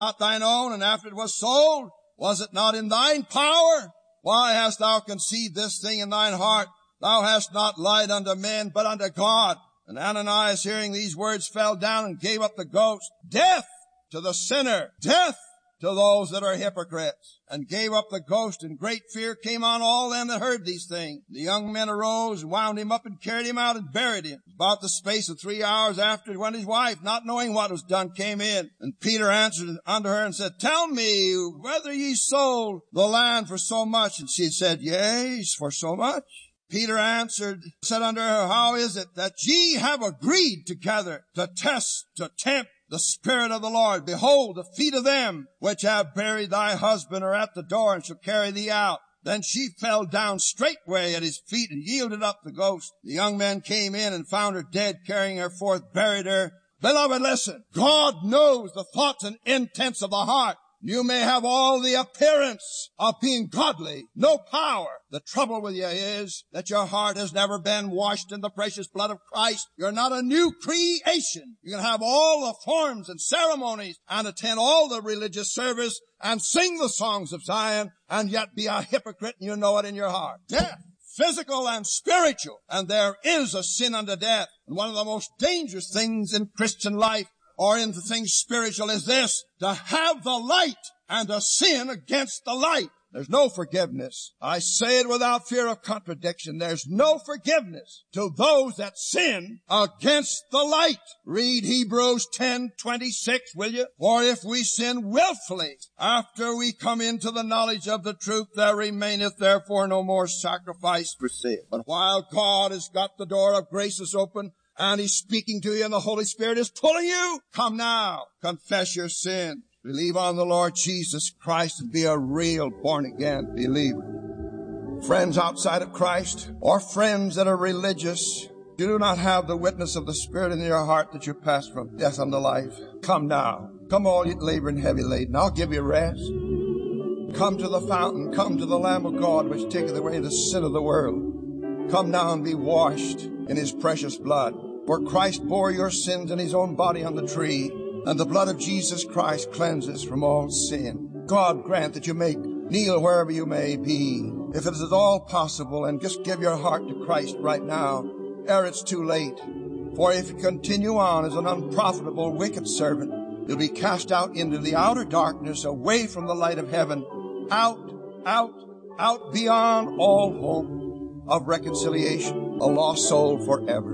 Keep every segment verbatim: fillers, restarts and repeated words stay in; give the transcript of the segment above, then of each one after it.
not thine own, and after it was sold, was it not in thine power? Why hast thou conceived this thing in thine heart? Thou hast not lied unto men, but unto God. And Ananias, hearing these words, fell down and gave up the ghost. Death to the sinner, death to those that are hypocrites, and gave up the ghost, and great fear came on all them that heard these things. The young men arose and wound him up and carried him out and buried him. About the space of three hours after, when his wife, not knowing what was done, came in, and Peter answered unto her and said, Tell me whether ye sold the land for so much. And she said, Yea, for so much. Peter answered, said unto her, How is it that ye have agreed together to test, to tempt the Spirit of the Lord? Behold, the feet of them which have buried thy husband are at the door, and shall carry thee out. Then she fell down straightway at his feet and yielded up the ghost. The young men came in and found her dead, carrying her forth, buried her. Beloved, listen. God knows the thoughts and intents of the heart. You may have all the appearance of being godly, no power. The trouble with you is that your heart has never been washed in the precious blood of Christ. You're not a new creation. You can have all the forms and ceremonies and attend all the religious service and sing the songs of Zion and yet be a hypocrite, and you know it in your heart. Death, physical and spiritual, and there is a sin unto death. And one of the most dangerous things in Christian life or in the things spiritual is this, to have the light and to sin against the light. There's no forgiveness. I say it without fear of contradiction. There's no forgiveness to those that sin against the light. Read Hebrews ten twenty-six, will you? For if we sin willfully after we come into the knowledge of the truth, there remaineth therefore no more sacrifice for sin. But while God has got the door of graces open, and He's speaking to you, and the Holy Spirit is pulling you, come now, confess your sin, believe on the Lord Jesus Christ, and be a real born-again believer. Friends outside of Christ, or friends that are religious, you do not have the witness of the Spirit in your heart that you passed from death unto life. Come now. Come all you labor and heavy laden. I'll give you rest. Come to the fountain. Come to the Lamb of God, which taketh away the sin of the world. Come now and be washed in His precious blood. For Christ bore your sins in His own body on the tree, and the blood of Jesus Christ cleanses from all sin. God grant that you may kneel wherever you may be, if it is at all possible, and just give your heart to Christ right now, ere it's too late. For if you continue on as an unprofitable, wicked servant, you'll be cast out into the outer darkness, away from the light of heaven, out, out, out beyond all hope of reconciliation, a lost soul forever.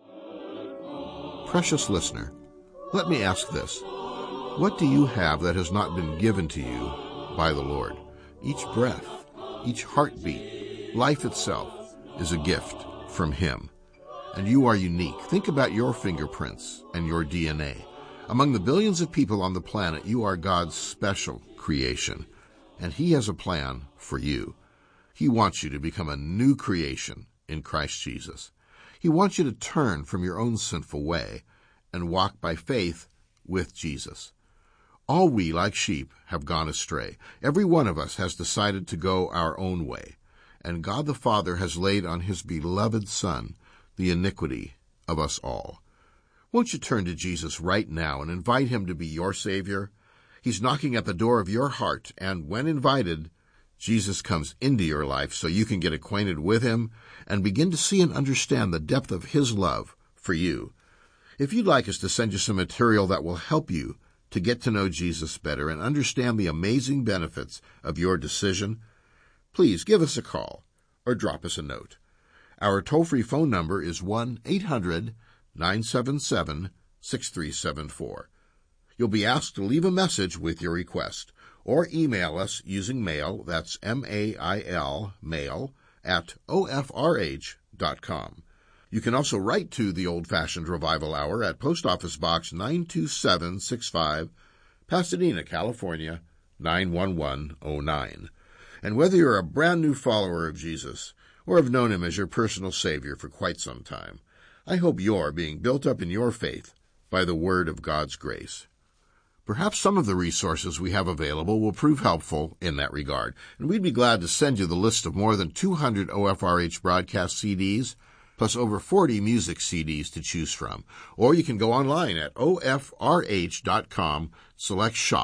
Precious listener, let me ask this. What do you have that has not been given to you by the Lord? Each breath, each heartbeat, life itself is a gift from Him. And you are unique. Think about your fingerprints and your D N A. Among the billions of people on the planet, you are God's special creation. And He has a plan for you. He wants you to become a new creation in Christ Jesus. He wants you to turn from your own sinful way and walk by faith with Jesus. All we, like sheep, have gone astray. Every one of us has decided to go our own way, and God the Father has laid on His beloved Son the iniquity of us all. Won't you turn to Jesus right now and invite Him to be your Savior? He's knocking at the door of your heart, and when invited, Jesus comes into your life so you can get acquainted with Him and begin to see and understand the depth of His love for you. If you'd like us to send you some material that will help you to get to know Jesus better and understand the amazing benefits of your decision, please give us a call or drop us a note. Our toll-free phone number is one eight hundred nine seven seven six three seven four. You'll be asked to leave a message with your request, or email us using mail, that's M A I L, mail, at O F R H dot com. You can also write to the Old-Fashioned Revival Hour at Post Office Box nine two seven six five, Pasadena, California, nine one one oh nine. And whether you're a brand new follower of Jesus or have known Him as your personal Savior for quite some time, I hope you're being built up in your faith by the Word of God's grace. Perhaps some of the resources we have available will prove helpful in that regard, and we'd be glad to send you the list of more than two hundred O F R H broadcast C Ds, plus over forty music C Ds to choose from. Or you can go online at O F R H dot com, select Shop,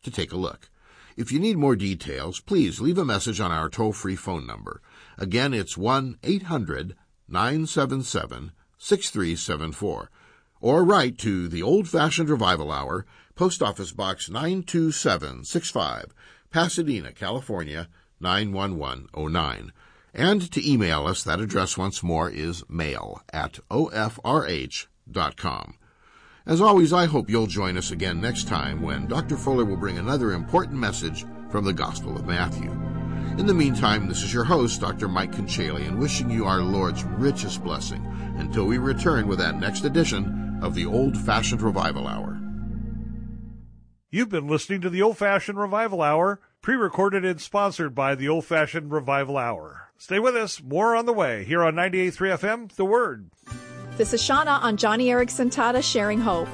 to take a look. If you need more details, please leave a message on our toll-free phone number. Again, it's one eight hundred nine seven seven six three seven four. Or write to the Old-Fashioned Revival Hour, Post Office Box nine two seven six five, Pasadena, California, nine one one oh nine. And to email us, that address once more is mail at O F R H dot com. As always, I hope you'll join us again next time when Doctor Fuller will bring another important message from the Gospel of Matthew. In the meantime, this is your host, Doctor Mike Conchalian, wishing you our Lord's richest blessing until we return with that next edition of the Old-Fashioned Revival Hour. You've been listening to the Old-Fashioned Revival Hour, pre-recorded and sponsored by the Old-Fashioned Revival Hour. Stay with us. More on the way here on ninety-eight point three F M, The Word. This is Shauna on Johnny Erickson Tata, Sharing Hope.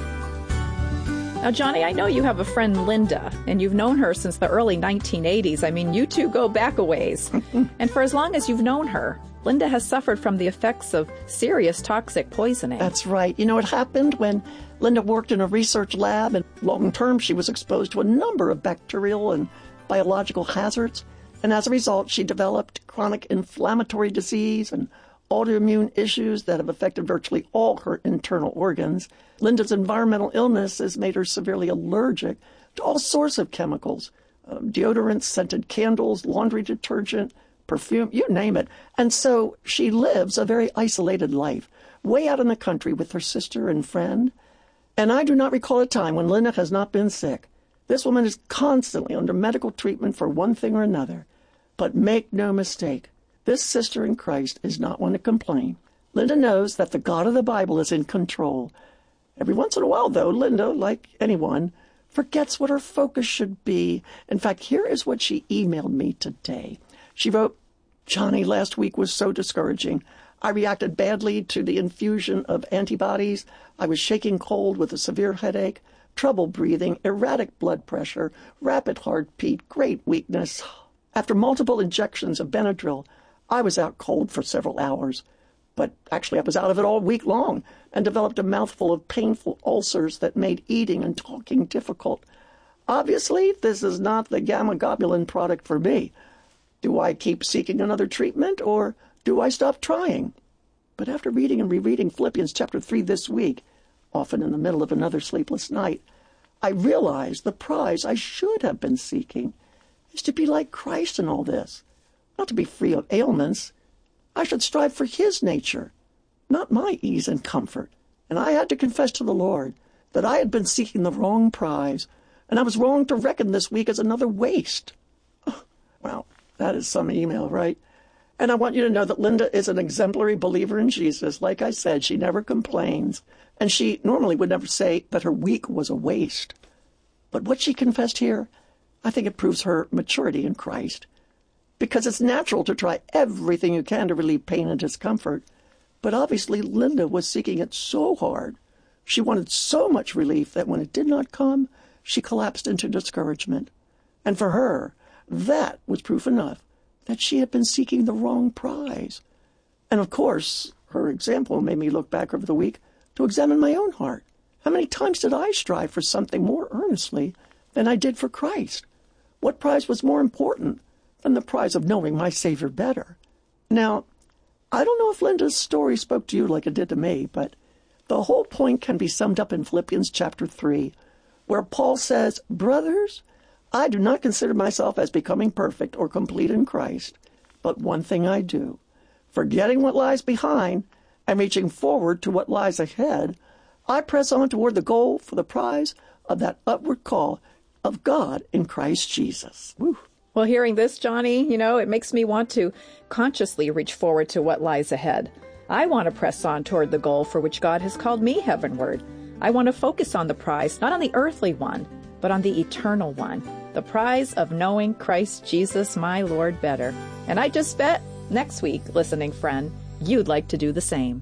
Now, Johnny, I know you have a friend, Linda, and you've known her since the early nineteen eighties. I mean, you two go back a ways. And for as long as you've known her, Linda has suffered from the effects of serious toxic poisoning. That's right. You know, it happened when Linda worked in a research lab, and long term she was exposed to a number of bacterial and biological hazards. And as a result, she developed chronic inflammatory disease and autoimmune issues that have affected virtually all her internal organs. Linda's environmental illness has made her severely allergic to all sorts of chemicals, um, deodorants, scented candles, laundry detergent, perfume, you name it. And so she lives a very isolated life, way out in the country with her sister and friend. And I do not recall a time when Linda has not been sick. This woman is constantly under medical treatment for one thing or another. But make no mistake, this sister in Christ is not one to complain. Linda knows that the God of the Bible is in control. Every once in a while, though, Linda, like anyone, forgets what her focus should be. In fact, here is what she emailed me today. She wrote, Johnny, last week was so discouraging. I reacted badly to the infusion of antibodies. I was shaking cold with a severe headache, trouble breathing, erratic blood pressure, rapid heartbeat, great weakness. After multiple injections of Benadryl, I was out cold for several hours. But actually, I was out of it all week long and developed a mouthful of painful ulcers that made eating and talking difficult. Obviously, this is not the gamma-globulin product for me. Do I keep seeking another treatment, or do I stop trying? But after reading and rereading Philippians chapter three this week, often in the middle of another sleepless night, I realized the prize I should have been seeking is to be like Christ in all this, not to be free of ailments. I should strive for his nature, not my ease and comfort. And I had to confess to the Lord that I had been seeking the wrong prize, and I was wrong to reckon this week as another waste. Oh, well, that is some email, right? And I want you to know that Linda is an exemplary believer in Jesus. Like I said, she never complains, and she normally would never say that her week was a waste. But what she confessed here, I think it proves her maturity in Christ. Because it's natural to try everything you can to relieve pain and discomfort. But obviously, Linda was seeking it so hard. She wanted so much relief that when it did not come, she collapsed into discouragement. And for her, that was proof enough that she had been seeking the wrong prize. And of course, her example made me look back over the week to examine my own heart. How many times did I strive for something more earnestly than I did for Christ? What prize was more important than the prize of knowing my Savior better? Now, I don't know if Linda's story spoke to you like it did to me, but the whole point can be summed up in Philippians chapter three, where Paul says, Brothers, I do not consider myself as becoming perfect or complete in Christ, but one thing I do, forgetting what lies behind and reaching forward to what lies ahead, I press on toward the goal for the prize of that upward call of God in Christ Jesus. Woo. Well, hearing this, Johnny, you know, it makes me want to consciously reach forward to what lies ahead. I want to press on toward the goal for which God has called me heavenward. I want to focus on the prize, not on the earthly one, but on the eternal one, the prize of knowing Christ Jesus, my Lord, better. And I just bet next week, listening friend, you'd like to do the same.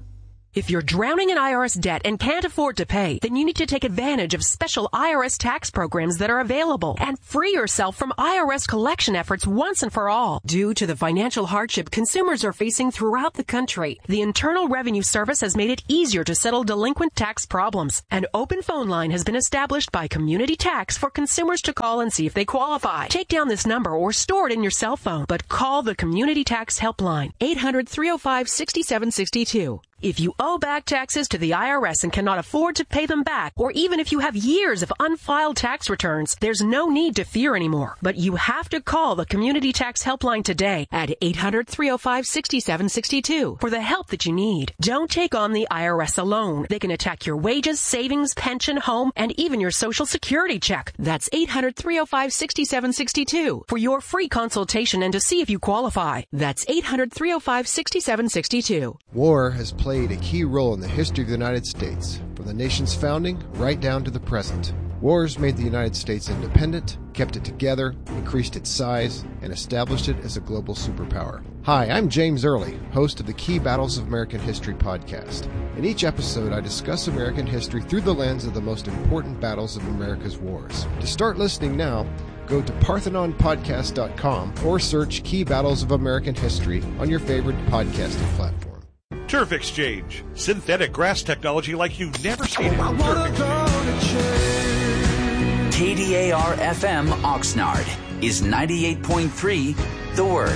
If you're drowning in I R S debt and can't afford to pay, then you need to take advantage of special I R S tax programs that are available and free yourself from I R S collection efforts once and for all. Due to the financial hardship consumers are facing throughout the country, the Internal Revenue Service has made it easier to settle delinquent tax problems. An open phone line has been established by Community Tax for consumers to call and see if they qualify. Take down this number or store it in your cell phone, but call the Community Tax Helpline, eight hundred, three oh five, six seven six two. If you owe back taxes to the I R S and cannot afford to pay them back, or even if you have years of unfiled tax returns, there's no need to fear anymore. But you have to call the Community Tax Helpline today at eight hundred, three oh five, six seven six two for the help that you need. Don't take on the I R S alone. They can attack your wages, savings, pension, home, and even your Social Security check. That's eight hundred, three oh five, six seven six two for your free consultation and to see if you qualify. That's eight hundred, three oh five, six seven six two. War has played played a key role in the history of the United States, from the nation's founding right down to the present. Wars made the United States independent, kept it together, increased its size, and established it as a global superpower. Hi, I'm James Early, host of the Key Battles of American History podcast. In each episode, I discuss American history through the lens of the most important battles of America's wars. To start listening now, go to Parthenon Podcast dot com or search Key Battles of American History on your favorite podcasting platform. Turf Exchange. Synthetic grass technology like you've never seen it. Turf Exchange. K D A R F M Oxnard is ninety-eight point three The Word.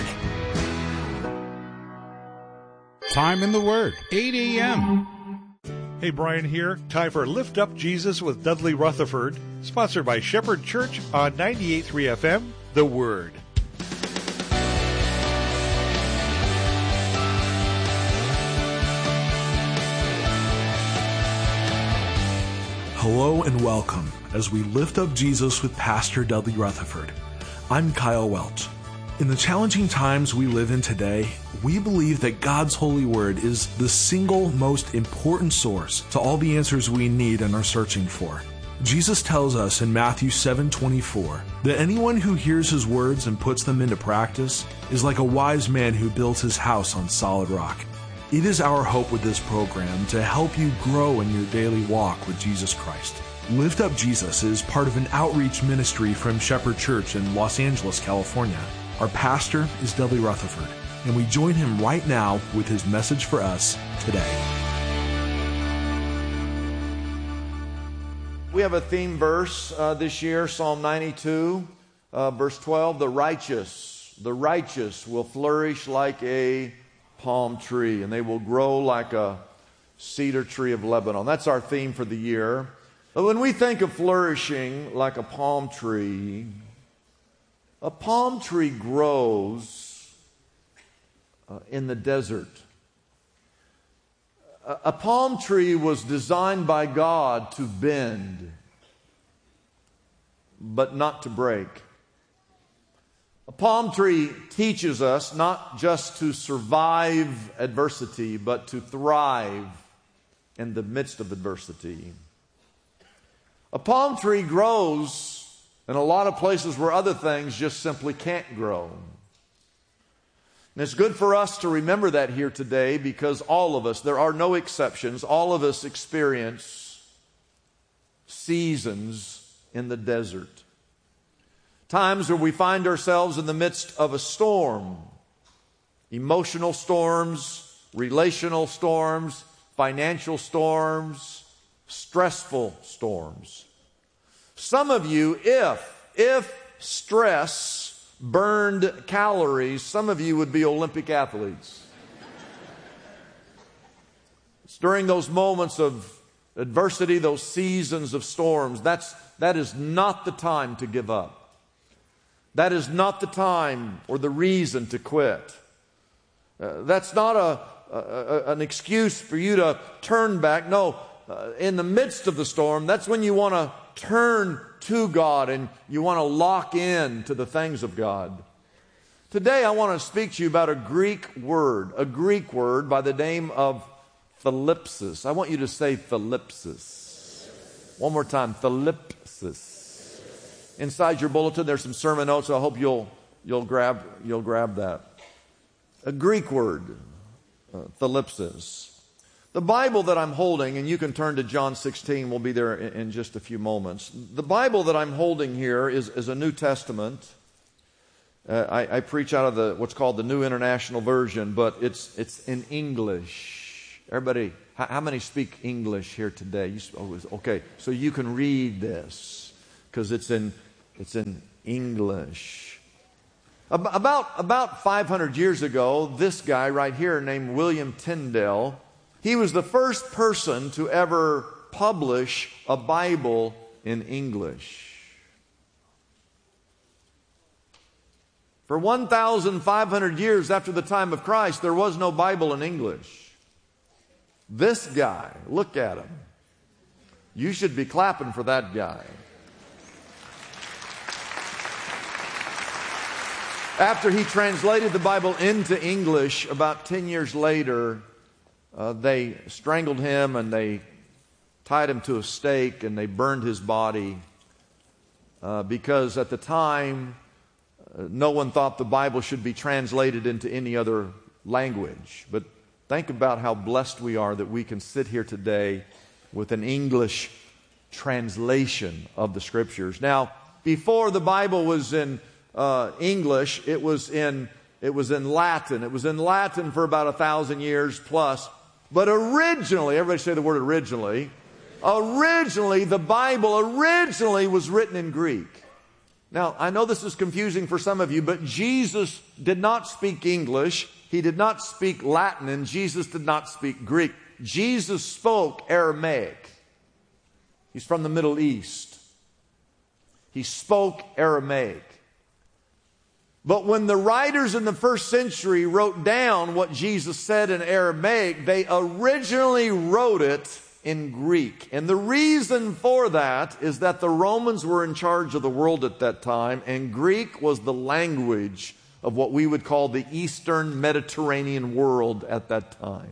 Time in the Word, eight a.m. Hey, Brian here. Time for Lift Up Jesus with Dudley Rutherford, sponsored by Shepherd Church on ninety-eight point three F M, The Word. Hello and welcome as we lift up Jesus with Pastor Dudley Rutherford. I'm Kyle Welch. In the challenging times we live in today, we believe that God's holy word is the single most important source to all the answers we need and are searching for. Jesus tells us in Matthew seven twenty-four that anyone who hears his words and puts them into practice is like a wise man who builds his house on solid rock. It is our hope with this program to help you grow in your daily walk with Jesus Christ. Lift Up Jesus is part of an outreach ministry from Shepherd Church in Los Angeles, California. Our pastor is Dudley Rutherford, and we join him right now with his message for us today. We have a theme verse uh, this year, Psalm ninety-two, uh, verse twelve. The righteous, the righteous will flourish like a palm tree, and they will grow like a cedar tree of Lebanon. That's our theme for the year. But when we think of flourishing like a palm tree, a palm tree grows uh, in the desert. A, a palm tree was designed by God to bend, but not to break. A palm tree teaches us not just to survive adversity, but to thrive in the midst of adversity. A palm tree grows in a lot of places where other things just simply can't grow. And it's good for us to remember that here today, because all of us, there are no exceptions, all of us experience seasons in the desert. Times where we find ourselves in the midst of a storm. Emotional storms, relational storms, financial storms, stressful storms. Some of you, if, if stress burned calories, some of you would be Olympic athletes. It's during those moments of adversity, those seasons of storms, that's, that is not the time to give up. That is not the time or the reason to quit. Uh, that's not a, a, a, an excuse for you to turn back. No, uh, in the midst of the storm, that's when you want to turn to God and you want to lock in to the things of God. Today I want to speak to you about a Greek word, a Greek word by the name of thalipsis. I want you to say thalipsis. One more time, thalipsis. Inside your bulletin, there's some sermon notes. So I hope you'll you'll grab you'll grab that. A Greek word, uh, thalipsis. The Bible that I'm holding, and you can turn to John sixteen, we'll be there in, in just a few moments. The Bible that I'm holding here is, is a New Testament. Uh, I, I preach out of the what's called the New International Version, but it's it's in English. Everybody, how, how many speak English here today? You, oh, okay, so you can read this because it's in it's in English. About about five hundred years ago, this guy right here named William Tyndale, he was the first person to ever publish a Bible in English. For one thousand five hundred years after the time of Christ, there was no Bible in English. This guy, look at him. You should be clapping for that guy. After he translated the Bible into English, about ten years later, uh, they strangled him and they tied him to a stake and they burned his body uh, because at the time, uh, no one thought the Bible should be translated into any other language. But think about how blessed we are that we can sit here today with an English translation of the Scriptures. Now, before the Bible was in Uh, English, it was in it was in Latin. It was in Latin for about a thousand years plus. But originally, everybody say the word originally. Originally, the Bible originally was written in Greek. Now, I know this is confusing for some of you, but Jesus did not speak English. He did not speak Latin, and Jesus did not speak Greek. Jesus spoke Aramaic. He's from the Middle East. He spoke Aramaic. But when the writers in the first century wrote down what Jesus said in Aramaic, they originally wrote it in Greek. And the reason for that is that the Romans were in charge of the world at that time, and Greek was the language of what we would call the Eastern Mediterranean world at that time.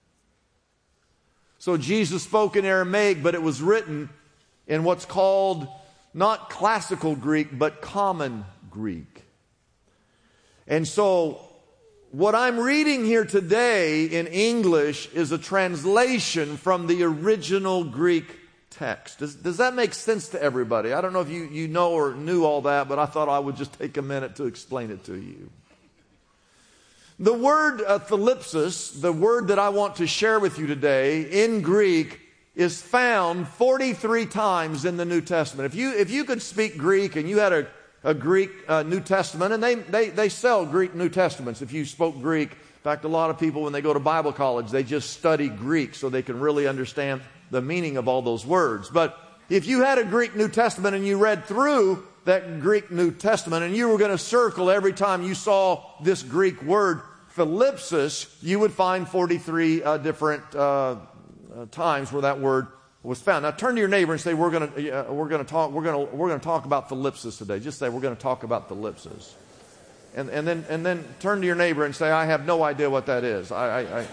So Jesus spoke in Aramaic, but it was written in what's called not classical Greek, but common Greek. And so, what I'm reading here today in English is a translation from the original Greek text. Does, does that make sense to everybody? I don't know if you, you know or knew all that, but I thought I would just take a minute to explain it to you. The word uh, thalipsis, the word that I want to share with you today in Greek, is found forty-three times in the New Testament. If you, if you could speak Greek and you had a a Greek uh, New Testament, and they, they, they sell Greek New Testaments if you spoke Greek. In fact, a lot of people, when they go to Bible college, they just study Greek so they can really understand the meaning of all those words. But if you had a Greek New Testament and you read through that Greek New Testament and you were going to circle every time you saw this Greek word, thalipsis, you would find forty-three uh, different uh, uh, times where that word was found. Now turn to your neighbor and say, we're going to uh, we're going to talk we're going to we're going to talk about thalipsis today. Just say we're going to talk about thalipsis, and and then and then turn to your neighbor and say, I have no idea what that is. I, I, I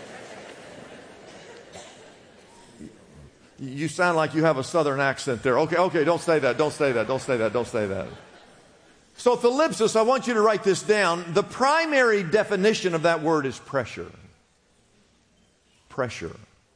you sound like you have a southern accent there. Okay, okay, don't say that. Don't say that. Don't say that. Don't say that. So thalipsis, I want you to write this down. The primary definition of that word is pressure. Pressure.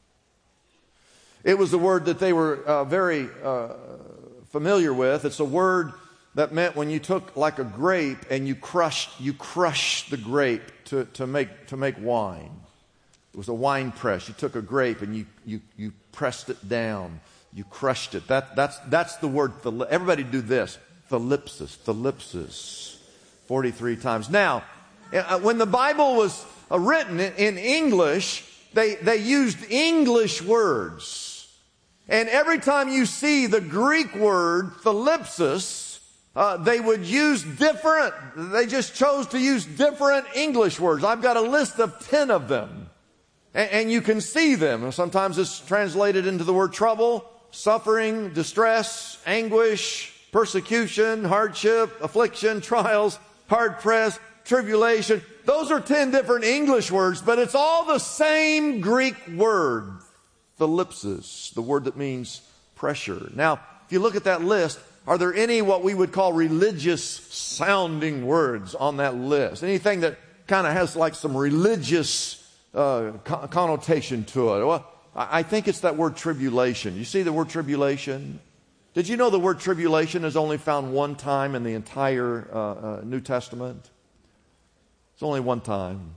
It was a word that they were uh, very uh, familiar with. It's a word that meant when you took like a grape and you crushed, you crushed the grape to, to make to make wine. It was a wine press. You took a grape and you you you pressed it down. You crushed it. That that's that's the word. Everybody do this. Thalipsis, thalipsis, forty-three times. Now, when the Bible was written in English, they they used English words. And every time you see the Greek word thalipsis, uh, they would use different, they just chose to use different English words. I've got a list of ten of them. And, and you can see them. Sometimes it's translated into the word trouble, suffering, distress, anguish, persecution, hardship, affliction, trials, hard press, tribulation. Those are ten different English words, but it's all the same Greek word. Thalipsis, the word that means pressure. Now, if you look at that list, are there any what we would call religious sounding words on that list? Anything that kind of has like some religious uh, co- connotation to it. Well, I, I think it's that word tribulation. You see the word tribulation? Did you know the word tribulation is only found one time in the entire uh, uh, New Testament? It's only one time.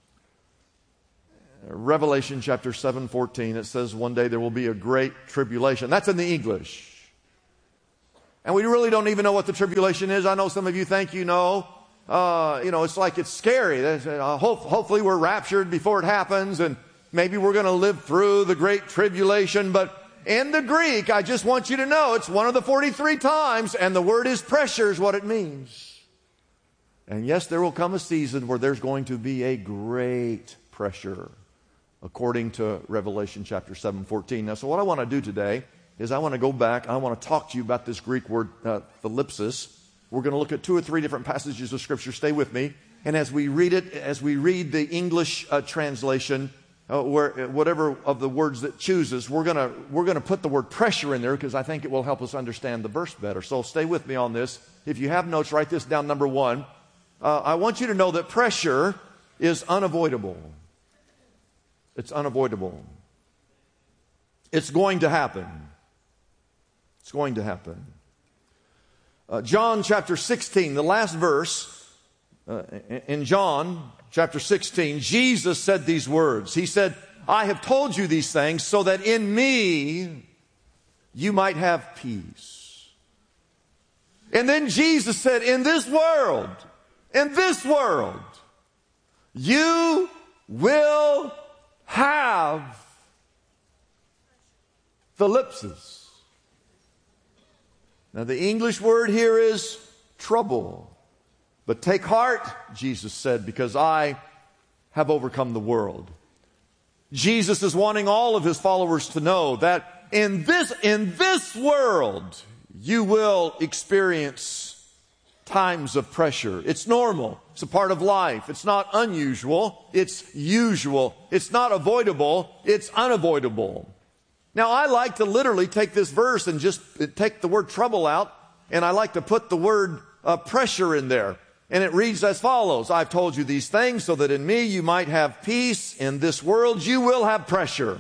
Revelation chapter seven fourteen, it says one day there will be a great tribulation. That's in the English. And we really don't even know what the tribulation is. I know some of you think you know. Uh, you know, it's like it's scary. Uh, hope, hopefully we're raptured before it happens, and maybe we're going to live through the great tribulation. But in the Greek, I just want you to know it's one of the forty-three times, and the word is pressure is what it means. And yes, there will come a season where there's going to be a great pressure, according to Revelation chapter seven fourteen. Now, so what I want to do today is I want to go back. I want to talk to you about this Greek word, uh, thalipsis. We're going to look at two or three different passages of Scripture. Stay with me. And as we read it, as we read the English uh, translation, uh, where whatever of the words that chooses, we're going to we're going to put the word pressure in there because I think it will help us understand the verse better. So stay with me on this. If you have notes, write this down. Number one, uh, I want you to know that pressure is unavoidable. It's unavoidable. It's going to happen. It's going to happen. Uh, John chapter sixteen, the last verse, uh, in John chapter sixteen, Jesus said these words. He said, I have told you these things so that in me you might have peace. And then Jesus said, in this world, in this world, you will have thalipsis. Now the English word here is trouble. But take heart, Jesus said, because I have overcome the world. Jesus is wanting all of his followers to know that in this, in this world, you will experience times of pressure. It's normal. It's a part of life. It's not unusual. It's usual. It's not avoidable. It's unavoidable. Now, I like to literally take this verse and just take the word trouble out, and I like to put the word uh, pressure in there. And it reads as follows. I've told you these things so that in me you might have peace. In this world you will have pressure.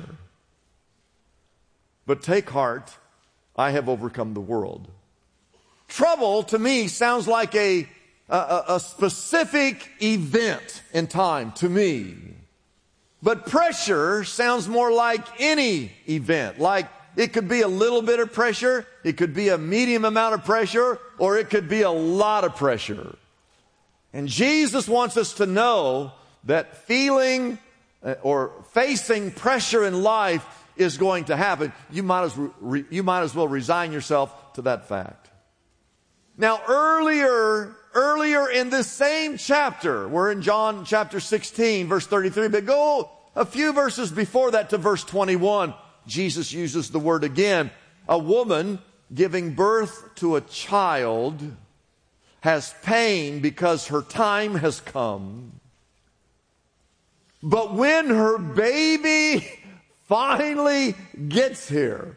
But take heart, I have overcome the world. Trouble to me sounds like a, a, a specific event in time to me. But pressure sounds more like any event. Like it could be a little bit of pressure, it could be a medium amount of pressure, or it could be a lot of pressure. And Jesus wants us to know that feeling or facing pressure in life is going to happen. You might as, re, you might as well resign yourself to that fact. Now earlier, earlier in this same chapter, we're in John chapter sixteen, verse thirty-three, but go a few verses before that to verse twenty-one. Jesus uses the word again. A woman giving birth to a child has pain because her time has come. But when her baby finally gets here,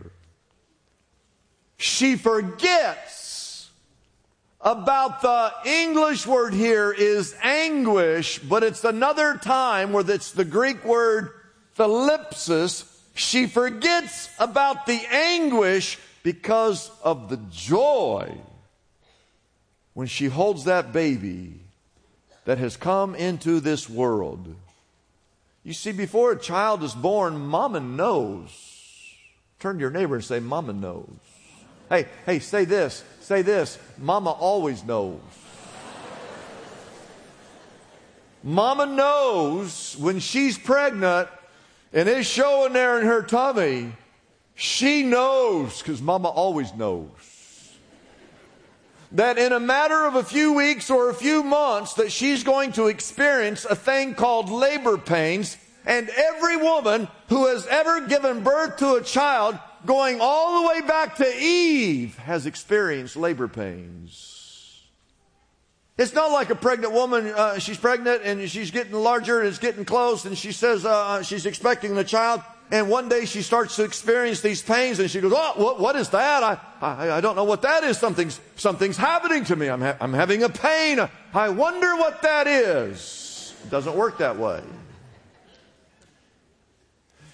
she forgets about the English word here is anguish, but it's another time where it's the Greek word thalipsis. She forgets about the anguish because of the joy when she holds that baby that has come into this world. You see, before a child is born, mama knows. Turn to your neighbor and say, mama knows. Hey, hey, say this, say this. Mama always knows. Mama knows when she's pregnant and it's showing there in her tummy, she knows, because mama always knows, that in a matter of a few weeks or a few months that she's going to experience a thing called labor pains. And every woman who has ever given birth to a child, going all the way back to Eve, has experienced labor pains. It's not like a pregnant woman, uh, she's pregnant and she's getting larger and it's getting close and she says uh, she's expecting the child. And one day she starts to experience these pains and she goes, oh, what, what is that? I, I, I don't know what that is. Something's, something's happening to me. I'm, ha- I'm having a pain. I wonder what that is. It doesn't work that way.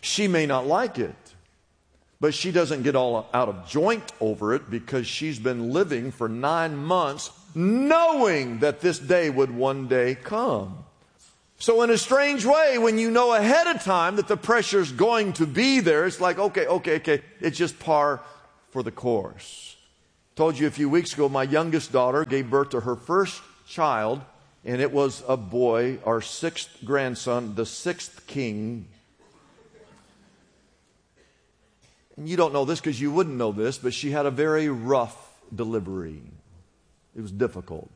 She may not like it, but she doesn't get all out of joint over it because she's been living for nine months knowing that this day would one day come. So in a strange way, when you know ahead of time that the pressure's going to be there, it's like, okay, okay, okay, it's just par for the course. Told you a few weeks ago, my youngest daughter gave birth to her first child, and it was a boy, our sixth grandson, the sixth king. And you don't know this because you wouldn't know this, but she had a very rough delivery. It was difficult.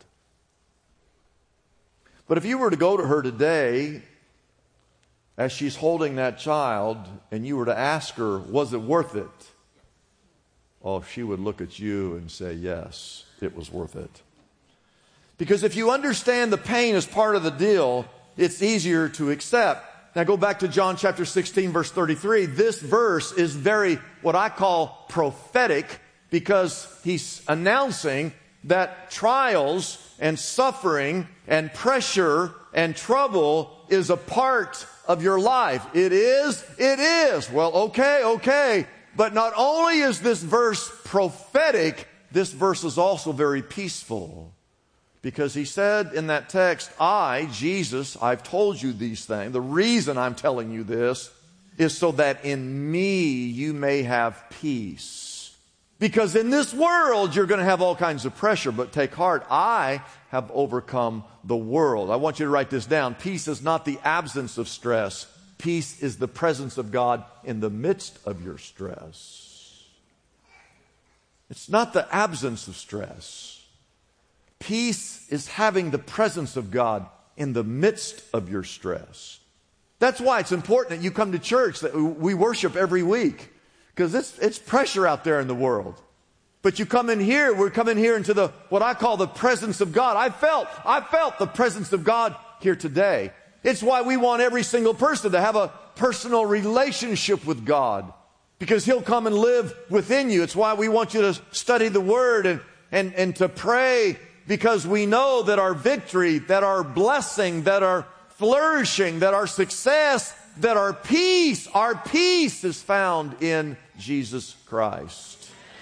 But if you were to go to her today, as she's holding that child, and you were to ask her, was it worth it? Oh, she would look at you and say, yes, it was worth it. Because if you understand the pain as part of the deal, it's easier to accept. Now go back to John chapter sixteen, verse thirty-three. This verse is very, what I call prophetic, because he's announcing that trials and suffering and pressure and trouble is a part of your life. It is, it is. Well, okay, okay. But not only is this verse prophetic, this verse is also very peaceful. Because he said in that text, I, Jesus, I've told you these things. The reason I'm telling you this is so that in me you may have peace. Because in this world you're going to have all kinds of pressure, but take heart, I have overcome the world. I want you to write this down. Peace is not the absence of stress. Peace is the presence of God in the midst of your stress. It's not the absence of stress. Peace is having the presence of God in the midst of your stress. That's why it's important that you come to church, that we worship every week. Because it's, it's pressure out there in the world. But you come in here, we're coming here into the, what I call the presence of God. I felt, I felt the presence of God here today. It's why we want every single person to have a personal relationship with God. Because He'll come and live within you. It's why we want you to study the Word and, and, and to pray. Because we know that our victory, that our blessing, that our flourishing, that our success, that our peace, our peace is found in Jesus Christ.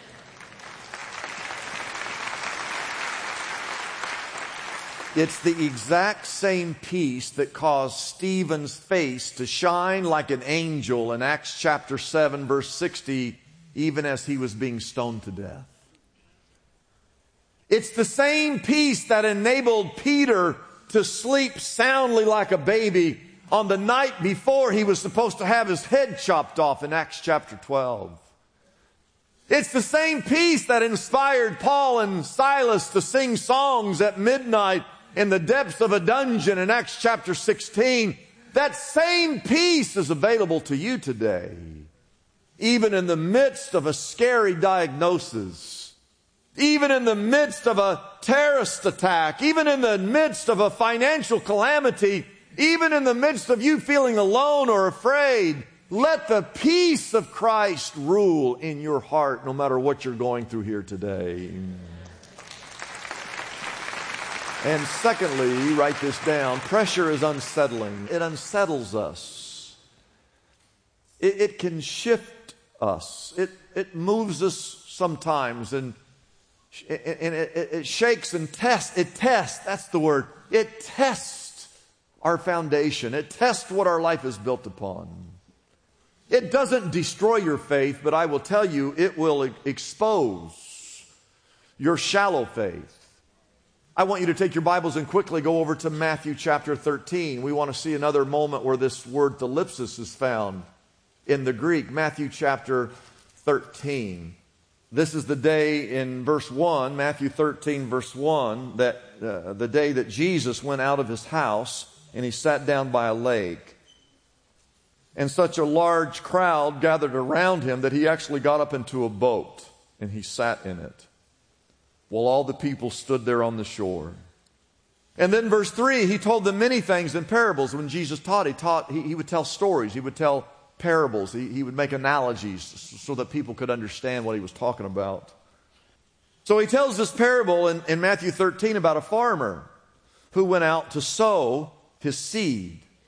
It's the exact same peace that caused Stephen's face to shine like an angel in Acts chapter seven, verse sixty, even as he was being stoned to death. It's the same peace that enabled Peter to sleep soundly like a baby on the night before he was supposed to have his head chopped off in Acts chapter twelve. It's the same peace that inspired Paul and Silas to sing songs at midnight in the depths of a dungeon in Acts chapter sixteen. That same peace is available to you today, even in the midst of a scary diagnosis. Even in the midst of a terrorist attack, even in the midst of a financial calamity, even in the midst of you feeling alone or afraid, let the peace of Christ rule in your heart no matter what you're going through here today. And secondly, write this down, pressure is unsettling. It unsettles us. It, it can shift us. It, it moves us sometimes, and And it, it, it shakes and tests. It tests. That's the word. It tests our foundation. It tests what our life is built upon. It doesn't destroy your faith, but I will tell you, it will expose your shallow faith. I want you to take your Bibles and quickly go over to Matthew chapter thirteen. We want to see another moment where this word thalipsis is found in the Greek. Matthew chapter thirteen. This is the day in verse one, Matthew thirteen, verse one, that uh, the day that Jesus went out of his house and he sat down by a lake. And such a large crowd gathered around him that he actually got up into a boat and he sat in it, while all the people stood there on the shore. And then verse three, he told them many things in parables. When Jesus taught, he taught, he, he would tell stories. He would tell parables. He, he would make analogies so that people could understand what he was talking about. So he tells this parable in, in Matthew thirteen about a farmer who went out to sow his seed.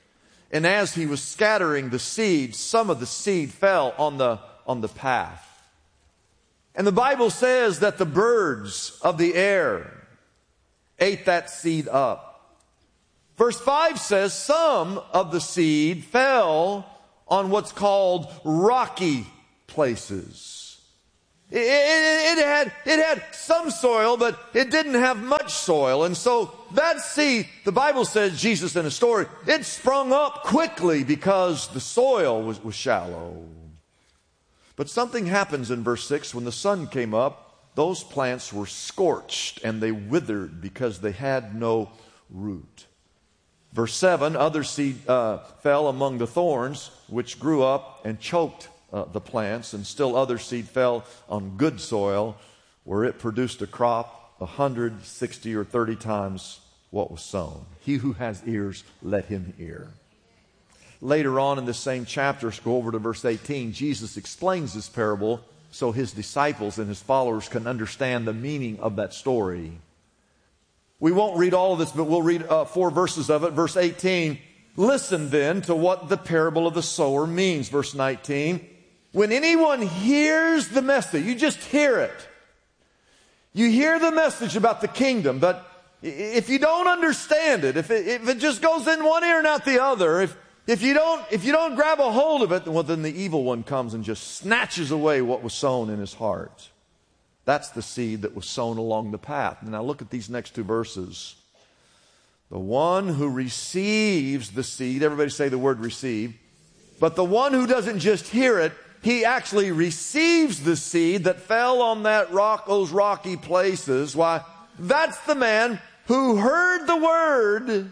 And as he was scattering the seed, some of the seed fell on the, on the path. And the Bible says that the birds of the air ate that seed up. Verse five says some of the seed fell on what's called rocky places. It, it, it, had, it had some soil, but it didn't have much soil. And so that seed, the Bible says, Jesus in a story, it sprung up quickly because the soil was, was shallow. But something happens in verse six. When the sun came up, those plants were scorched and they withered because they had no root. Verse seven, other seed uh, fell among the thorns, which grew up and choked uh, the plants. And still other seed fell on good soil, where it produced a crop a hundred, sixty, or thirty times what was sown. He who has ears, let him hear. Later on in this same chapter, go over to verse eighteen, Jesus explains this parable so his disciples and his followers can understand the meaning of that story. We won't read all of this, but we'll read uh, four verses of it. Verse eighteen, listen then to what the parable of the sower means. Verse nineteen, when anyone hears the message, you just hear it. You hear the message about the kingdom, but if you don't understand it, if it, if it just goes in one ear and out the other, if If you don't, if you don't grab a hold of it, well, then the evil one comes and just snatches away what was sown in his heart. That's the seed that was sown along the path. Now look at these next two verses. The one who receives the seed, everybody say the word receive, but the one who doesn't just hear it, he actually receives the seed that fell on that rock, those rocky places. Why, that's the man who heard the word.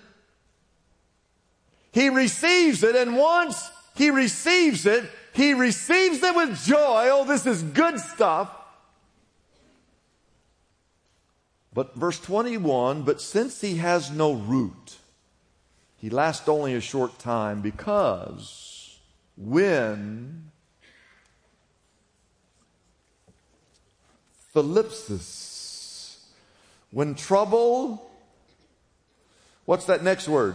He receives it, and once he receives it, he receives it with joy. Oh, this is good stuff. But verse twenty-one, but since he has no root, he lasts only a short time, because when thlipsis, when trouble, what's that next word?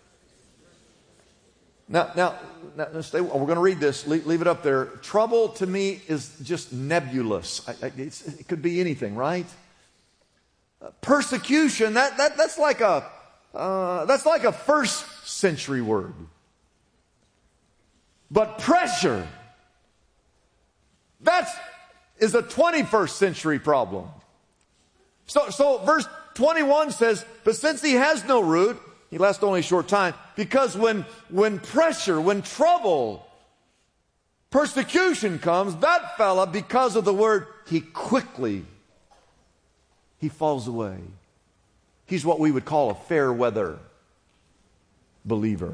Now, now, now stay, we're going to read this. Leave, leave it up there. Trouble to me is just nebulous. I, I, it's, it could be anything, right? Uh, persecution, that, that, that's like a, uh, that's like a first century word. But pressure, that is a twenty-first century problem. So, so verse twenty-one says, but since he has no root, he lasts only a short time, because when, when pressure, when trouble, persecution comes, that fella, because of the word, he quickly, he falls away. He's what we would call a fair weather believer.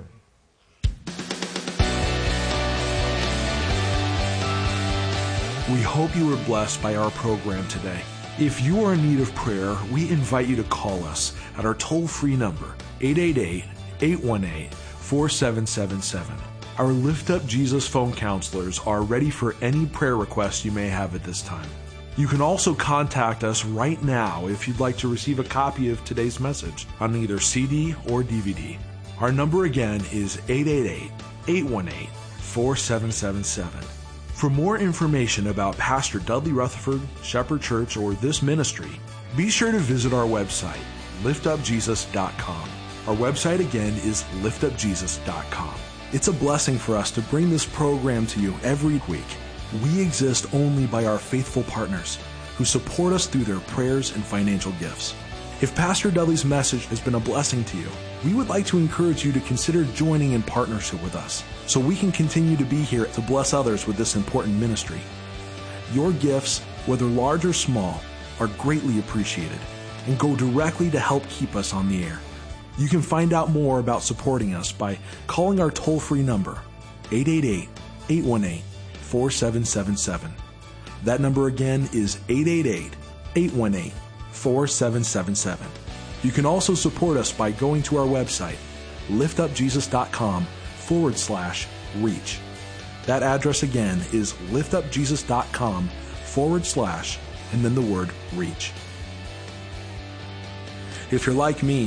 We hope you were blessed by our program today. If you are in need of prayer, we invite you to call us at our toll-free number, eight eight eight, eight one eight, four seven seven seven. Our Lift Up Jesus phone counselors are ready for any prayer requests you may have at this time. You can also contact us right now if you'd like to receive a copy of today's message on either C D or D V D. Our number again is eight eight eight, eight one eight, four seven seven seven. For more information about Pastor Dudley Rutherford, Shepherd Church, or this ministry, be sure to visit our website, lift up jesus dot com. Our website again is lift up jesus dot com. It's a blessing for us to bring this program to you every week. We exist only by our faithful partners who support us through their prayers and financial gifts. If Pastor Dudley's message has been a blessing to you, we would like to encourage you to consider joining in partnership with us so we can continue to be here to bless others with this important ministry. Your gifts, whether large or small, are greatly appreciated and go directly to help keep us on the air. You can find out more about supporting us by calling our toll-free number, eight eight eight, eight one eight, four seven seven seven. That number again is eight eight eight, eight one eight, four seven seven seven. You can also support us by going to our website, lift up jesus dot com forward slash reach. That address again is lift up jesus dot com forward slash and then the word reach. If you're like me,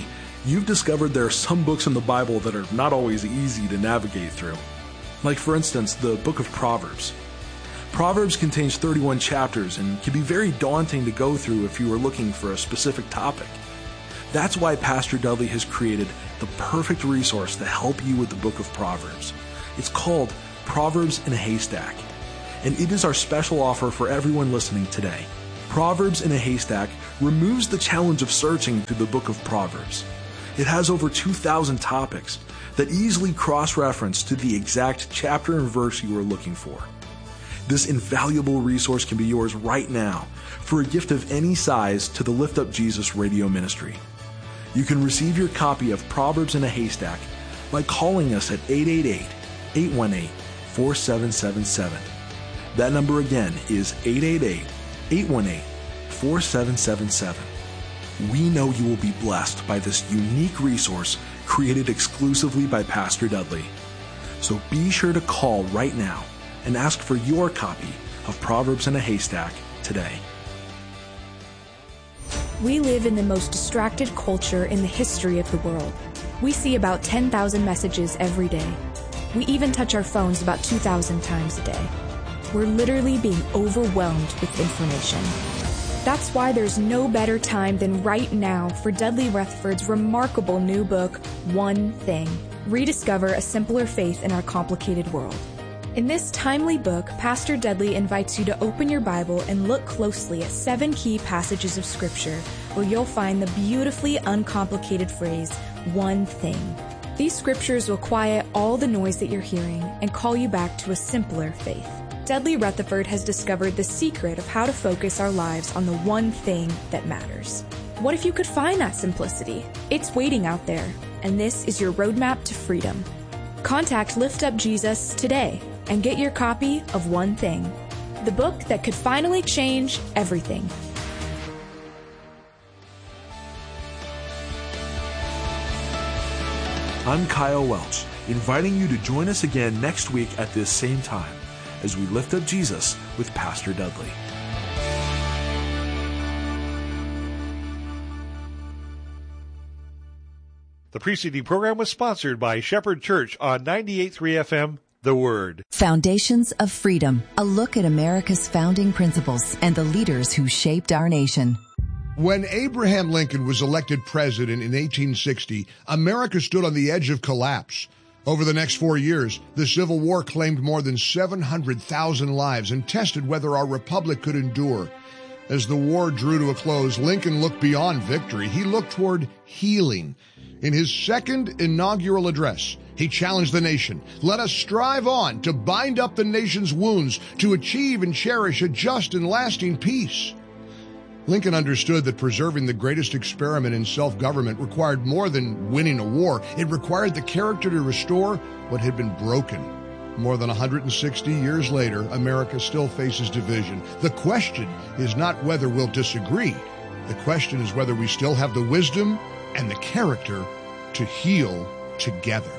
you've discovered there are some books in the Bible that are not always easy to navigate through. Like, for instance, the book of Proverbs. Proverbs contains thirty-one chapters and can be very daunting to go through if you are looking for a specific topic. That's why Pastor Dudley has created the perfect resource to help you with the book of Proverbs. It's called Proverbs in a Haystack, and it is our special offer for everyone listening today. Proverbs in a Haystack removes the challenge of searching through the book of Proverbs. It has over two thousand topics that easily cross-reference to the exact chapter and verse you are looking for. This invaluable resource can be yours right now for a gift of any size to the Lift Up Jesus radio ministry. You can receive your copy of Proverbs in a Haystack by calling us at eight eight eight, eight one eight, four seven seven seven. That number again is eight eight eight, eight one eight, four seven seven seven. We know you will be blessed by this unique resource created exclusively by Pastor Dudley. So be sure to call right now and ask for your copy of Proverbs in a Haystack today. We live in the most distracted culture in the history of the world. We see about ten thousand messages every day. We even touch our phones about two thousand times a day. We're literally being overwhelmed with information. That's why there's no better time than right now for Dudley Rutherford's remarkable new book, One Thing. Rediscover a simpler faith in our complicated world. In this timely book, Pastor Dudley invites you to open your Bible and look closely at seven key passages of Scripture where you'll find the beautifully uncomplicated phrase, one thing. These scriptures will quiet all the noise that you're hearing and call you back to a simpler faith. Dudley Rutherford has discovered the secret of how to focus our lives on the one thing that matters. What if you could find that simplicity? It's waiting out there, and this is your roadmap to freedom. Contact Lift Up Jesus today and get your copy of One Thing, the book that could finally change everything. I'm Kyle Welch, inviting you to join us again next week at this same time as we lift up Jesus with Pastor Dudley. The preceding program was sponsored by Shepherd Church on ninety-eight point three F M, The Word. Foundations of Freedom, a look at America's founding principles and the leaders who shaped our nation. When Abraham Lincoln was elected president in eighteen sixty, America stood on the edge of collapse. Over the next four years, the Civil War claimed more than seven hundred thousand lives and tested whether our republic could endure. As the war drew to a close, Lincoln looked beyond victory. He looked toward healing. In his second inaugural address, he challenged the nation. Let us strive on to bind up the nation's wounds, to achieve and cherish a just and lasting peace. Lincoln understood that preserving the greatest experiment in self-government required more than winning a war. It required the character to restore what had been broken. More than one hundred sixty years later, America still faces division. The question is not whether we'll disagree. The question is whether we still have the wisdom and the character to heal together.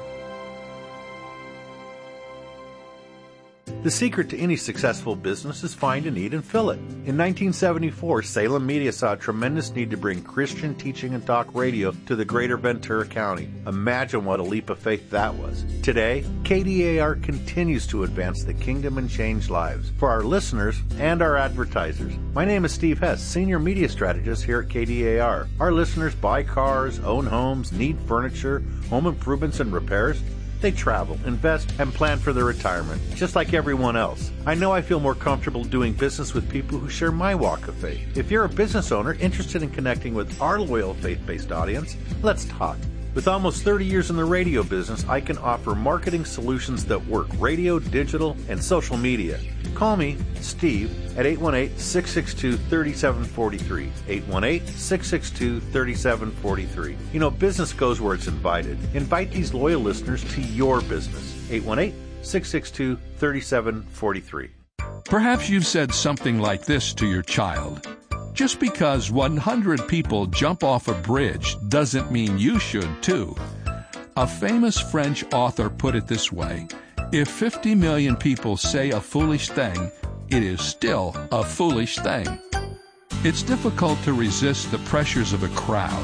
The secret to any successful business is find a need and fill it. In nineteen seventy-four, Salem Media saw a tremendous need to bring Christian teaching and talk radio to the greater Ventura County. Imagine what a leap of faith that was. Today, K D A R continues to advance the kingdom and change lives for our listeners and our advertisers. My name is Steve Hess, Senior Media Strategist here at K D A R. Our listeners buy cars, own homes, need furniture, home improvements and repairs. They travel, invest, and plan for their retirement, just like everyone else. I know I feel more comfortable doing business with people who share my walk of faith. If you're a business owner interested in connecting with our loyal faith-based audience, let's talk. With almost thirty years in the radio business, I can offer marketing solutions that work: radio, digital, and social media. Call me, Steve, at eight one eight, six six two, three seven four three. eight one eight, six six two, three seven four three. You know, business goes where it's invited. Invite these loyal listeners to your business. eight one eight, six six two, three seven four three. Perhaps you've said something like this to your child. Just because one hundred people jump off a bridge doesn't mean you should too. A famous French author put it this way: if fifty million people say a foolish thing, it is still a foolish thing. It's difficult to resist the pressures of a crowd,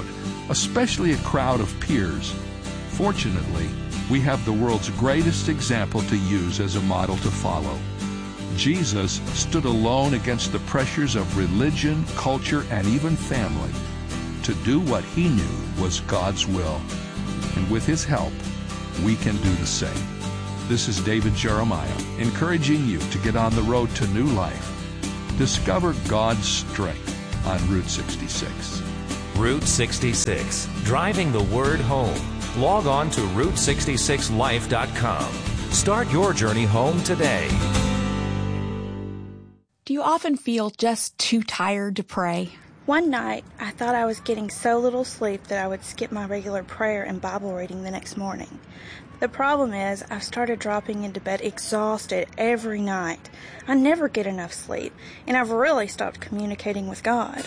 especially a crowd of peers. Fortunately, we have the world's greatest example to use as a model to follow. Jesus stood alone against the pressures of religion, culture, and even family to do what he knew was God's will. And with his help, we can do the same. This is David Jeremiah, encouraging you to get on the road to new life. Discover God's strength on Route sixty-six. Route sixty-six, driving the word home. Log on to route sixty-six life dot com. Start your journey home today. Do you often feel just too tired to pray? One night, I thought I was getting so little sleep that I would skip my regular prayer and Bible reading the next morning. The problem is, I've started dropping into bed exhausted every night. I never get enough sleep, and I've really stopped communicating with God.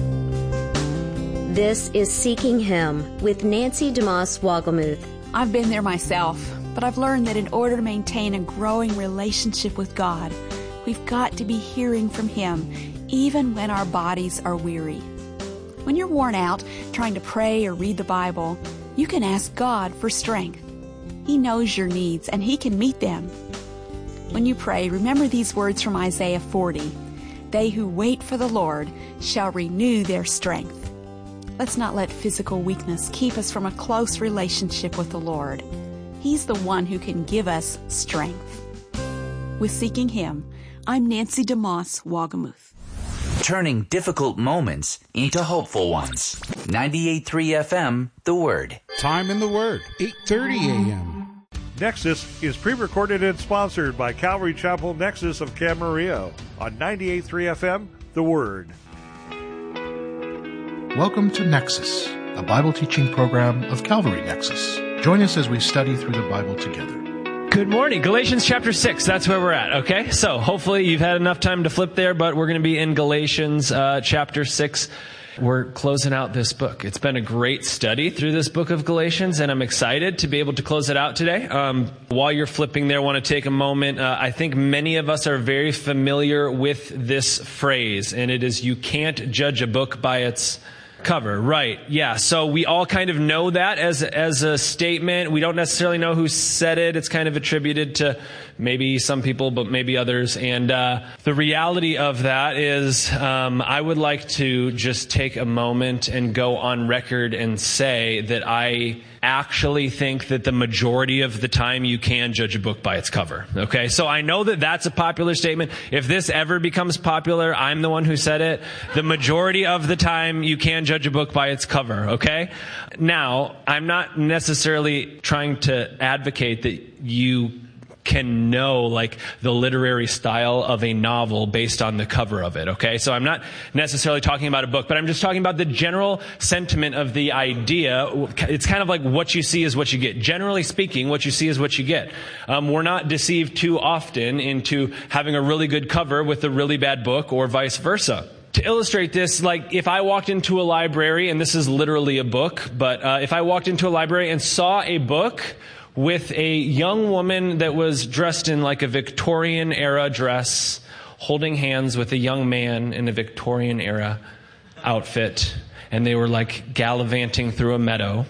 This is Seeking Him with Nancy DeMoss Wogelmuth. I've been there myself, but I've learned that in order to maintain a growing relationship with God, we've got to be hearing from Him, even when our bodies are weary. When you're worn out trying to pray or read the Bible, you can ask God for strength. He knows your needs, and He can meet them. When you pray, remember these words from Isaiah forty. They who wait for the Lord shall renew their strength. Let's not let physical weakness keep us from a close relationship with the Lord. He's the one who can give us strength. With Seeking Him, I'm Nancy DeMoss Wogelmuth. Turning difficult moments into hopeful ones. ninety-eight point three F M, The Word. Time in the Word, eight thirty a.m. Nexus is pre-recorded and sponsored by Calvary Chapel Nexus of Camarillo on ninety-eight point three F M, The Word. Welcome to Nexus, a Bible teaching program of Calvary Nexus. Join us as we study through the Bible together. Good morning. Galatians chapter six, that's where we're at, okay? So hopefully you've had enough time to flip there, but we're going to be in Galatians uh, chapter six. We're closing out this book. It's been a great study through this book of Galatians, and I'm excited to be able to close it out today. Um, while you're flipping there, I want to take a moment. Uh, I think many of us are very familiar with this phrase, and it is, you can't judge a book by its cover. Right. Yeah. So we all kind of know that as, as a statement. We don't necessarily know who said it. It's kind of attributed to maybe some people, but maybe others. And, uh, the reality of that is, um, I would like to just take a moment and go on record and say that I actually think that the majority of the time you can judge a book by its cover. Okay. So I know that that's a popular statement. If this ever becomes popular, I'm the one who said it. The majority of the time you can judge a book by its cover. Okay. Now, I'm not necessarily trying to advocate that you can know like the literary style of a novel based on the cover of it, okay? So I'm not necessarily talking about a book, but I'm just talking about the general sentiment of the idea. It's kind of like what you see is what you get. Generally speaking, what you see is what you get. Um, we're not deceived too often into having a really good cover with a really bad book or vice versa. To illustrate this, like if I walked into a library, and this is literally a book, but uh, if I walked into a library and saw a book with a young woman that was dressed in like a Victorian era dress, holding hands with a young man in a Victorian era outfit, and they were like gallivanting through a meadow,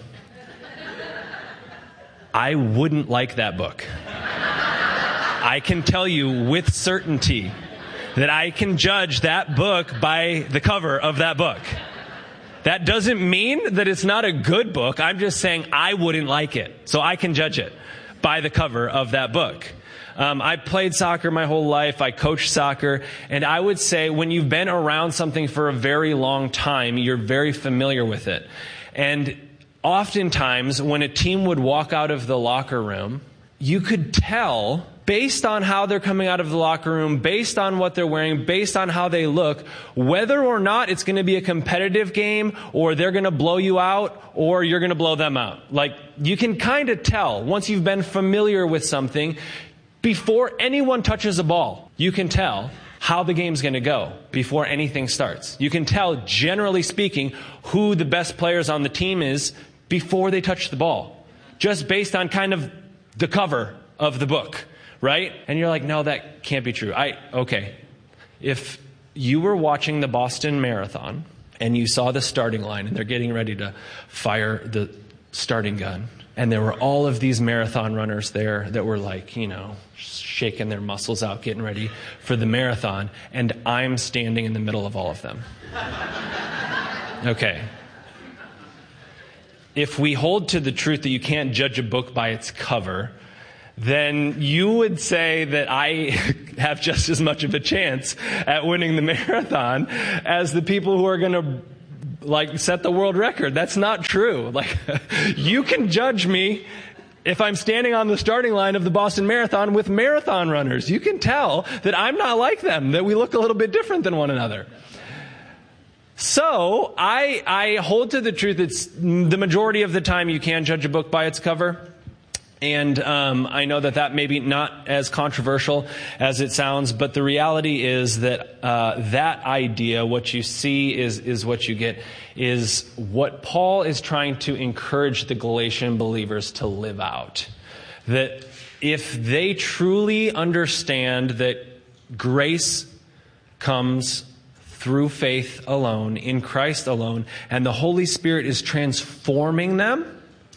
I wouldn't like that book. I can tell you with certainty that I can judge that book by the cover of that book. That doesn't mean that it's not a good book. I'm just saying I wouldn't like it. So I can judge it by the cover of that book. Um, I played soccer my whole life. I coached soccer. And I would say when you've been around something for a very long time, you're very familiar with it. And oftentimes when a team would walk out of the locker room, you could tell based on how they're coming out of the locker room, based on what they're wearing, based on how they look, whether or not it's going to be a competitive game or they're going to blow you out or you're going to blow them out. Like, you can kind of tell once you've been familiar with something, before anyone touches a ball, you can tell how the game's going to go before anything starts. You can tell, generally speaking, who the best players on the team is before they touch the ball, just based on kind of the cover of the book. Right? And you're like, no, that can't be true. I, okay. If you were watching the Boston Marathon and you saw the starting line, and they're getting ready to fire the starting gun. And there were all of these marathon runners there that were like, you know, shaking their muscles out, getting ready for the marathon. And I'm standing in the middle of all of them. Okay. If we hold to the truth that you can't judge a book by its cover, then you would say that I have just as much of a chance at winning the marathon as the people who are going to like set the world record. That's not true. Like, you can judge me if I'm standing on the starting line of the Boston Marathon with marathon runners. You can tell that I'm not like them, that we look a little bit different than one another. So I, I hold to the truth that the majority of the time you can judge a book by its cover. And um, I know that that may be not as controversial as it sounds, but the reality is that uh, that idea, what you see is is what you get, is what Paul is trying to encourage the Galatian believers to live out. That if they truly understand that grace comes through faith alone, in Christ alone, and the Holy Spirit is transforming them,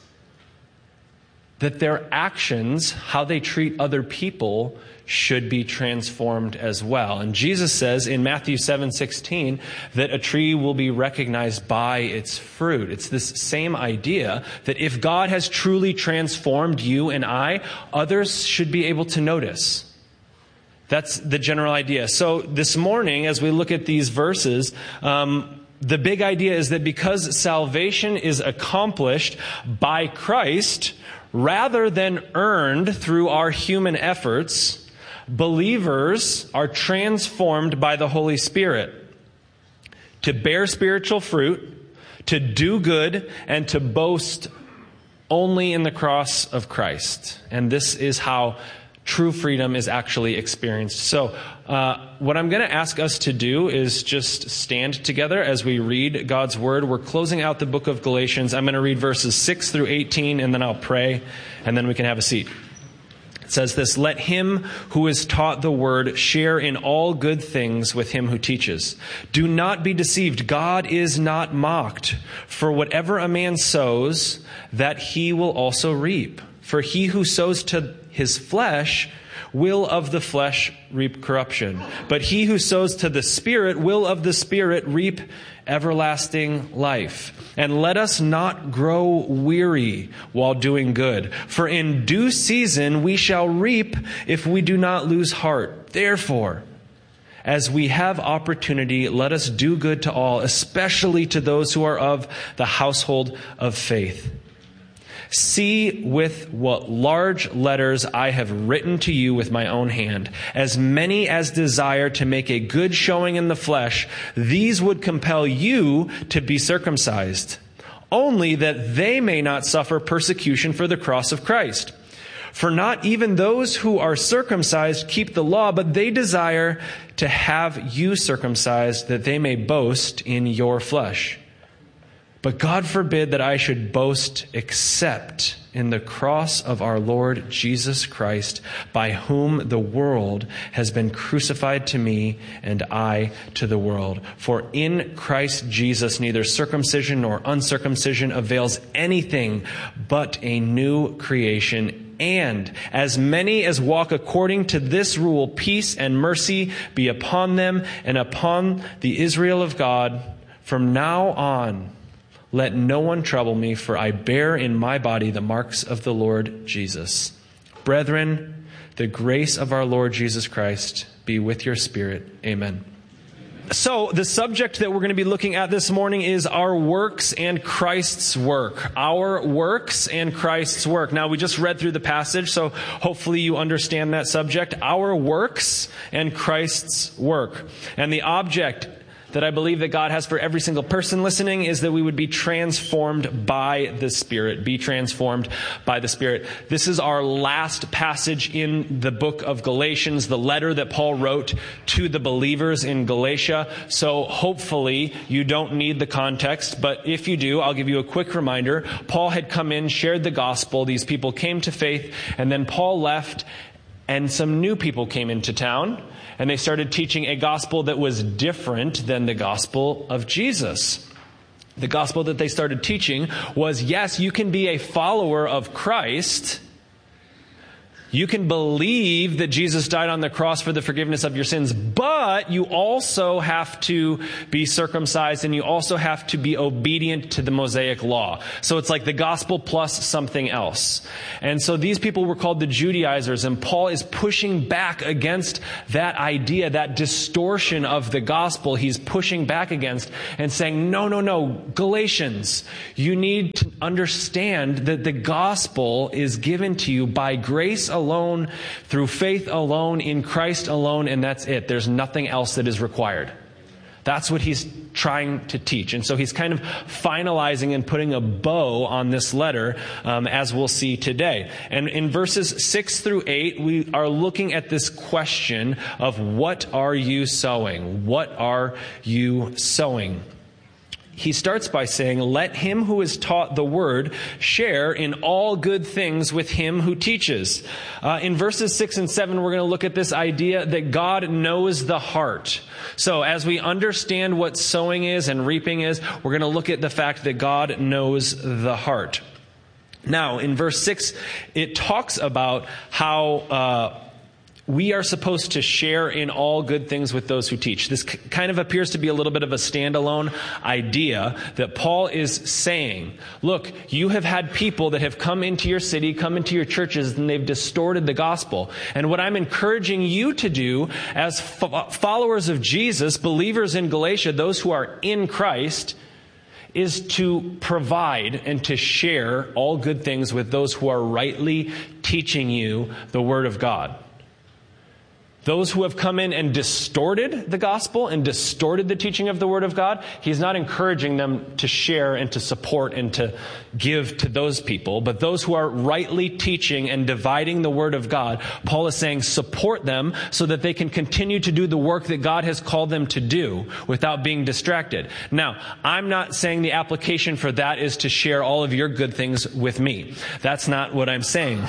that their actions, how they treat other people, should be transformed as well. And Jesus says in Matthew seven sixteen that a tree will be recognized by its fruit. It's this same idea that if God has truly transformed you and I, others should be able to notice. That's the general idea. So this morning, as we look at these verses, um, the big idea is that because salvation is accomplished by Christ, rather than earned through our human efforts, believers are transformed by the Holy Spirit to bear spiritual fruit, to do good, and to boast only in the cross of Christ. And this is how true freedom is actually experienced. So uh, what I'm going to ask us to do is just stand together as we read God's Word. We're closing out the book of Galatians. I'm going to read verses six through eighteen, and then I'll pray, and then we can have a seat. It says this: "Let him who is taught the Word share in all good things with him who teaches. Do not be deceived. God is not mocked. For whatever a man sows, that he will also reap. For he who sows to his flesh will of the flesh reap corruption. But he who sows to the Spirit will of the Spirit reap everlasting life. And let us not grow weary while doing good. For in due season we shall reap if we do not lose heart. Therefore, as we have opportunity, let us do good to all, especially to those who are of the household of faith. See with what large letters I have written to you with my own hand. As many as desire to make a good showing in the flesh, these would compel you to be circumcised, only that they may not suffer persecution for the cross of Christ. For not even those who are circumcised keep the law, but they desire to have you circumcised, that they may boast in your flesh. But God forbid that I should boast except in the cross of our Lord Jesus Christ, by whom the world has been crucified to me and I to the world. For in Christ Jesus neither circumcision nor uncircumcision avails anything, but a new creation. And as many as walk according to this rule, peace and mercy be upon them and upon the Israel of God from now on. Let no one trouble me, for I bear in my body the marks of the Lord Jesus. Brethren, the grace of our Lord Jesus Christ be with your spirit. Amen." So the subject that we're going to be looking at this morning is our works and Christ's work. Our works and Christ's work. Now, we just read through the passage, so hopefully you understand that subject. Our works and Christ's work. And the object that I believe that God has for every single person listening is that we would be transformed by the Spirit. Be transformed by the Spirit. This is our last passage in the book of Galatians, the letter that Paul wrote to the believers in Galatia. So hopefully you don't need the context, but if you do, I'll give you a quick reminder. Paul had come in, shared the gospel. These people came to faith, and then Paul left. And some new people came into town, and they started teaching a gospel that was different than the gospel of Jesus. The gospel that they started teaching was, yes, you can be a follower of Christ. You can believe that Jesus died on the cross for the forgiveness of your sins, but you also have to be circumcised and you also have to be obedient to the Mosaic law. So it's like the gospel plus something else. And so these people were called the Judaizers, and Paul is pushing back against that idea, that distortion of the gospel. He's pushing back against and saying, no, no, no, Galatians, you need to understand that the gospel is given to you by grace alone. alone, through faith alone, in Christ alone, and that's it. There's nothing else that is required. That's what he's trying to teach. And so he's kind of finalizing and putting a bow on this letter, um, as we'll see today. And in verses six through eight, we are looking at this question of what are you sowing? What are you sowing? He starts by saying, let him who is taught the word share in all good things with him who teaches. Uh, in verses six and seven, we're going to look at this idea that God knows the heart. So as we understand what sowing is and reaping is, we're going to look at the fact that God knows the heart. Now, in verse six, it talks about how uh we are supposed to share in all good things with those who teach. This kind of appears to be a little bit of a standalone idea that Paul is saying, look, you have had people that have come into your city, come into your churches, and they've distorted the gospel. And what I'm encouraging you to do as fo- followers of Jesus, believers in Galatia, those who are in Christ, is to provide and to share all good things with those who are rightly teaching you the Word of God. Those who have come in and distorted the gospel and distorted the teaching of the Word of God, he's not encouraging them to share and to support and to give to those people. But those who are rightly teaching and dividing the Word of God, Paul is saying support them so that they can continue to do the work that God has called them to do without being distracted. Now, I'm not saying the application for that is to share all of your good things with me. That's not what I'm saying.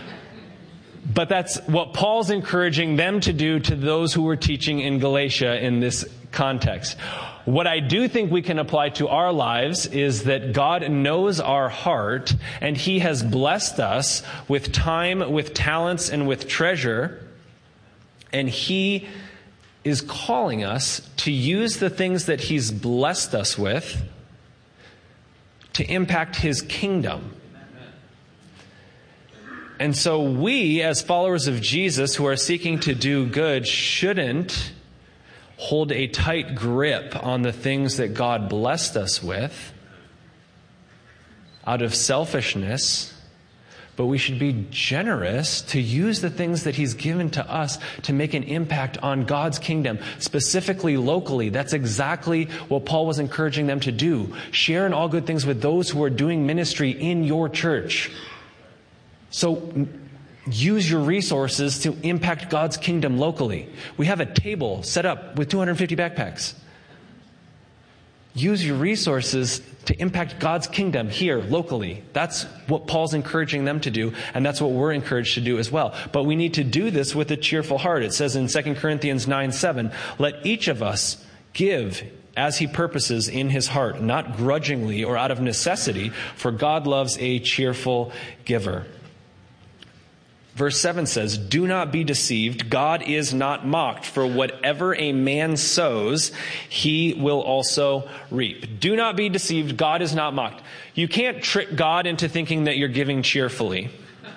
But that's what Paul's encouraging them to do to those who were teaching in Galatia in this context. What I do think we can apply to our lives is that God knows our heart, and He has blessed us with time, with talents, and with treasure. And He is calling us to use the things that He's blessed us with to impact His kingdom. And so we, as followers of Jesus who are seeking to do good, shouldn't hold a tight grip on the things that God blessed us with out of selfishness, but we should be generous to use the things that He's given to us to make an impact on God's kingdom, specifically locally. That's exactly what Paul was encouraging them to do. Share in all good things with those who are doing ministry in your church. So use your resources to impact God's kingdom locally. We have a table set up with two hundred fifty backpacks. Use your resources to impact God's kingdom here locally. That's what Paul's encouraging them to do, and that's what we're encouraged to do as well. But we need to do this with a cheerful heart. It says in Second Corinthians nine seven, let each of us give as he purposes in his heart, not grudgingly or out of necessity, for God loves a cheerful giver. Verse seven says, do not be deceived. God is not mocked. For whatever a man sows, he will also reap. Do not be deceived. God is not mocked. You can't trick God into thinking that you're giving cheerfully.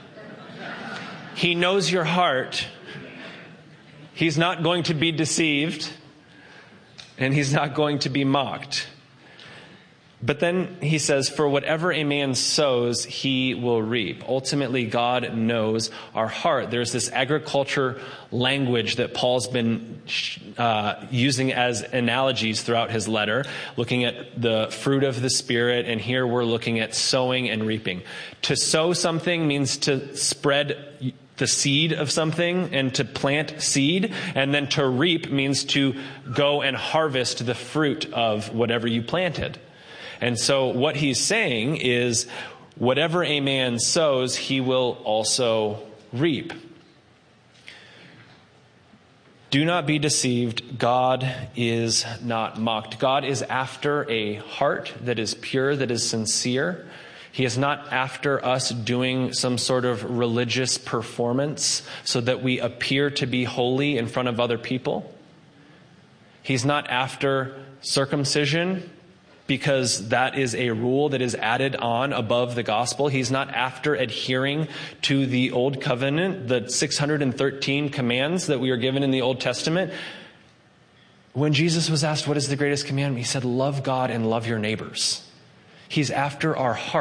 He knows your heart. He's not going to be deceived, and He's not going to be mocked. But then he says, for whatever a man sows, he will reap. Ultimately, God knows our heart. There's this agriculture language that Paul's been uh, using as analogies throughout his letter, looking at the fruit of the Spirit, and here we're looking at sowing and reaping. To sow something means to spread the seed of something and to plant seed, and then to reap means to go and harvest the fruit of whatever you planted. And so what he's saying is, whatever a man sows, he will also reap. Do not be deceived. God is not mocked. God is after a heart that is pure, that is sincere. He is not after us doing some sort of religious performance so that we appear to be holy in front of other people. He's not after circumcision because that is a rule that is added on above the gospel. He's not after adhering to the Old Covenant, the six hundred thirteen commands that we are given in the Old Testament. When Jesus was asked, what is the greatest commandment? He said, love God and love your neighbors. He's after our heart.